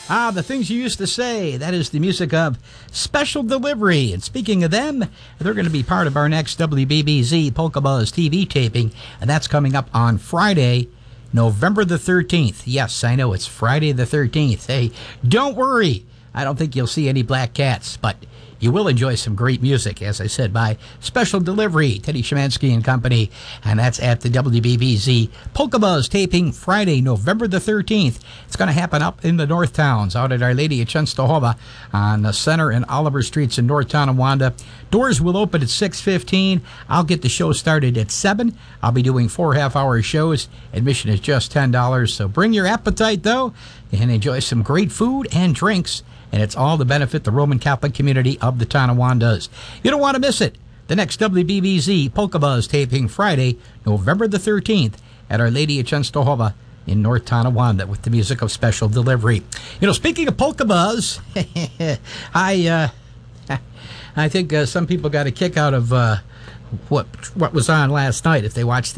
Ah, the things you used to say. That is the music of Special Delivery. And speaking of them, they're going to be part of our next WBBZ Polka Buzz TV taping. And that's coming up on Friday, November the 13th. Yes, I know, it's Friday the 13th. Hey, don't worry. I don't think you'll see any black cats, but you will enjoy some great music, as I said, by Special Delivery, Teddy Szymanski and Company, and that's at the WBBZ Polka Buzz taping Friday, November the 13th. It's going to happen up in the North Towns, out at Our Lady of Częstochowa on the Center and Oliver Streets in North Tonawanda. Doors will open at 6:15. I'll get the show started at 7. I'll be doing 4 half-hour shows. Admission is just $10, so bring your appetite, though, and enjoy some great food and drinks. And it's all to benefit the Roman Catholic community of the Tonawandas. You don't want to miss it. The next WBBZ Polka Buzz taping Friday, November the 13th at Our Lady of Częstochowa in North Tonawanda with the music of Special Delivery. You know, speaking of Polka Buzz, I think some people got a kick out of what was on last night if they watched the